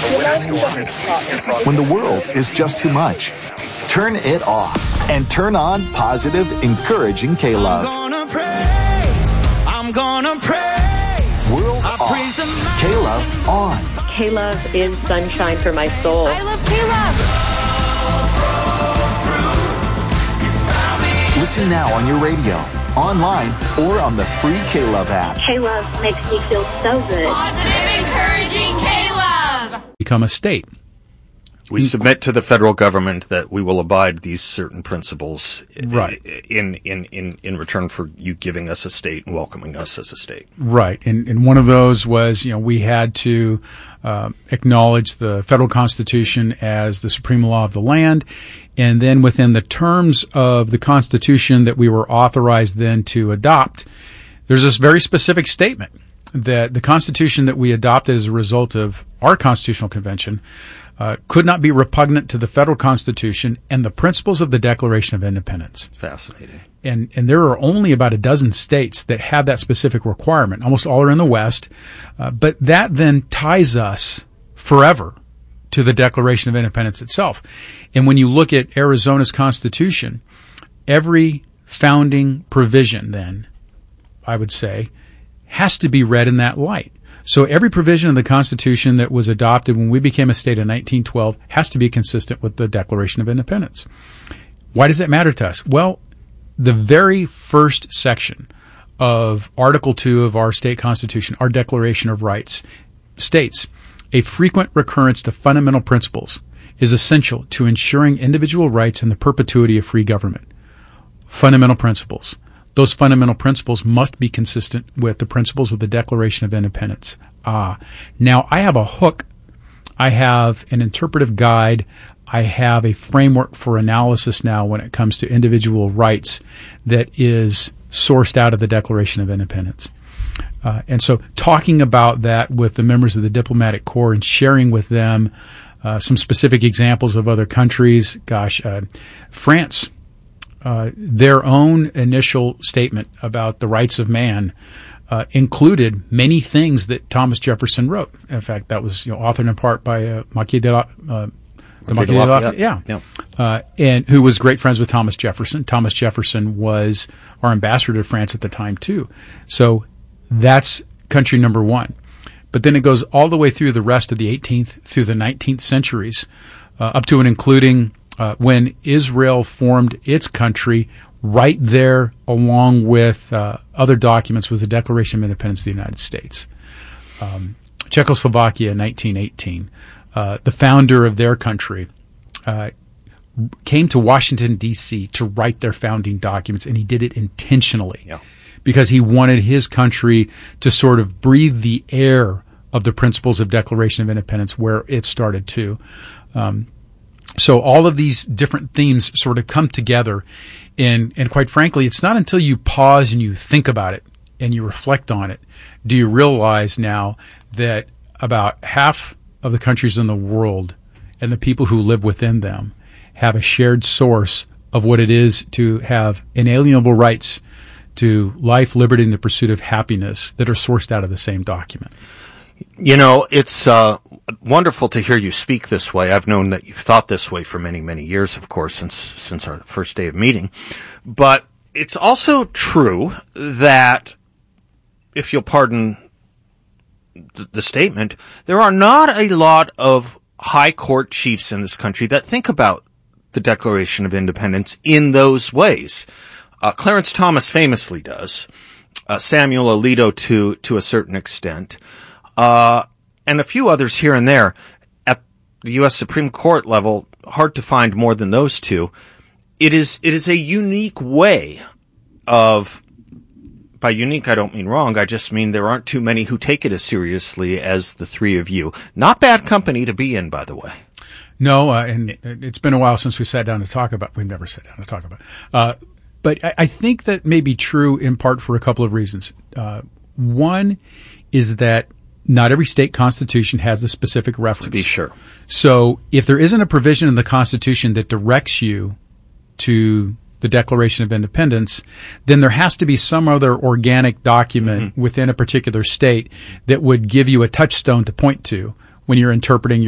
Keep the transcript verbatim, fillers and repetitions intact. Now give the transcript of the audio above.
When the world is just too much, turn it off and turn on positive, encouraging K-Love. I'm gonna praise, I'm gonna praise. World I off, praise K-Love on. K-Love is sunshine for my soul. I love K-Love. Listen now on your radio, online, or on the free K-Love app. K-Love makes me feel so good. Positive, encouraging K-Love. Become a state. We submit to the federal government that we will abide these certain principles right. in, in, in, in return for you giving us a state and welcoming us as a state. Right. And, and one of those was, you know, we had to uh, acknowledge the federal Constitution as the supreme law of the land. And then within the terms of the Constitution that we were authorized then to adopt, there's this very specific statement that the Constitution that we adopted as a result of our constitutional convention Uh, could not be repugnant to the federal Constitution and the principles of the Declaration of Independence. Fascinating. And and there are only about a dozen states that have that specific requirement. Almost all are in the West. Uh, but that then ties us forever to the Declaration of Independence itself. And when you look at Arizona's Constitution, every founding provision then, I would say, has to be read in that light. So every provision of the Constitution that was adopted when we became a state in nineteen twelve has to be consistent with the Declaration of Independence. Why does that matter to us? Well, the very first section of Article two of our state constitution, our Declaration of Rights, states, a frequent recurrence to fundamental principles is essential to ensuring individual rights and the perpetuity of free government. Fundamental principles. Those fundamental principles must be consistent with the principles of the Declaration of Independence. Ah, now I have a hook. I have an interpretive guide. I have a framework for analysis now when it comes to individual rights that is sourced out of the Declaration of Independence. Uh, and so talking about that with the members of the diplomatic corps and sharing with them uh, some specific examples of other countries. Gosh, uh, France. Uh, their own initial statement about the rights of man uh, included many things that Thomas Jefferson wrote. In fact, that was you know, authored in part by uh, Marquis de, La, uh, the Marquis de Lafayette, yeah, yeah. Uh, and who was great friends with Thomas Jefferson. Thomas Jefferson was our ambassador to France at the time too. So that's country number one. But then it goes all the way through the rest of the eighteenth through the nineteenth centuries, uh, up to and including Uh, when Israel formed its country, right there along with uh, other documents was the Declaration of Independence of the United States. Um, Czechoslovakia in nineteen eighteen, uh, the founder of their country, uh, came to Washington, D C to write their founding documents, and he did it intentionally yeah. because he wanted his country to sort of breathe the air of the principles of Declaration of Independence where it started too. Um, So all of these different themes sort of come together, and, and quite frankly, it's not until you pause and you think about it and you reflect on it do you realize now that about half of the countries in the world and the people who live within them have a shared source of what it is to have inalienable rights to life, liberty, and the pursuit of happiness that are sourced out of the same document. You know, it's uh, wonderful to hear you speak this way. I've known that you've thought this way for many, many years, of course, since since our first day of meeting. But it's also true that, if you'll pardon the, the statement, there are not a lot of high court chiefs in this country that think about the Declaration of Independence in those ways. Uh, Clarence Thomas famously does. Uh, Samuel Alito to to a certain extent. Uh, and a few others here and there. At the U S Supreme Court level, hard to find more than those two. It is, it is a unique way of, by unique I don't mean wrong, I just mean there aren't too many who take it as seriously as the three of you. Not bad company to be in, by the way. No, uh, and it's been a while since we sat down to talk about, we've never sat down to talk about, uh, but I, I think that may be true in part for a couple of reasons. Uh, one is that not every state constitution has a specific reference. To be sure. So if there isn't a provision in the Constitution that directs you to the Declaration of Independence, then there has to be some other organic document mm-hmm. within a particular state that would give you a touchstone to point to when you're interpreting